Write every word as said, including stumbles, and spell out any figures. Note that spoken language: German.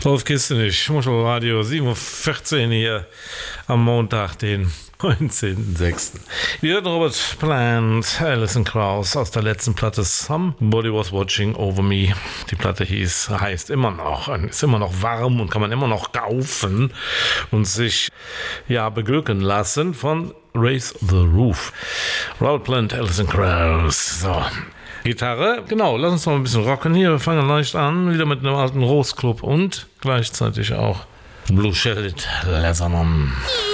Drauf gehst du nicht. Muschelradio sieben Uhr vierzehn hier am Montag, den neunzehnten sechsten Wir hörten Robert Plant, Alison Krauss aus der letzten Platte Somebody Was Watching Over Me. Die Platte hieß, heißt immer noch, ist immer noch warm und kann man immer noch kaufen und sich ja beglücken lassen von Raise the Roof. Robert Plant, Alison Krauss. So. Gitarre, genau, lass uns mal ein bisschen rocken hier. Wir fangen leicht an, wieder mit einem alten Rose Club und gleichzeitig auch Blue Shaded Leatherman.